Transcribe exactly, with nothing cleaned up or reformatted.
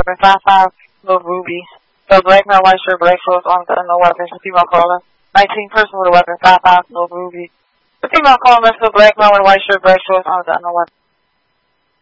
weapon five five, Little Ruby. The black male, white shirt, black shorts, armed with unknown weapons, female caller. nineteen, person with a weapon five five, Little Ruby. The female caller, black male with a white shirt, black shorts, armed with unknown weapons.